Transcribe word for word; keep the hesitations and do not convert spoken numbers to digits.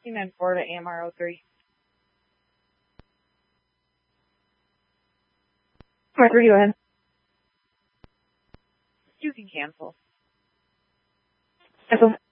United Florida, A M R oh three. Margaret, go ahead. You can cancel. Cancel.